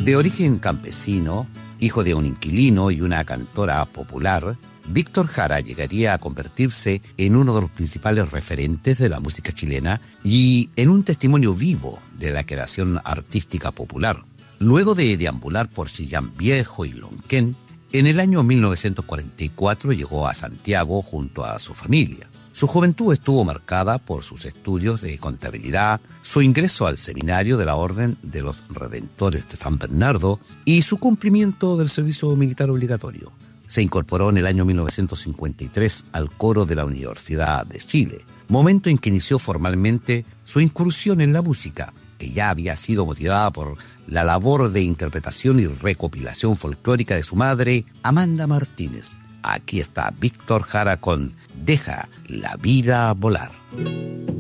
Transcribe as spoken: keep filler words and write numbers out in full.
De origen campesino, hijo de un inquilino y una cantora popular, Víctor Jara llegaría a convertirse en uno de los principales referentes de la música chilena y en un testimonio vivo de la creación artística popular. Luego de deambular por Chillán Viejo y Lonquén, en el año mil novecientos cuarenta y cuatro llegó a Santiago junto a su familia. Su juventud estuvo marcada por sus estudios de contabilidad, su ingreso al seminario de la Orden de los Redentores de San Bernardo y su cumplimiento del servicio militar obligatorio. Se incorporó en el año mil novecientos cincuenta y tres al coro de la Universidad de Chile, momento en que inició formalmente su incursión en la música, que ya había sido motivada por la labor de interpretación y recopilación folclórica de su madre, Amanda Martínez. Aquí está Víctor Jara con Deja la vida volar.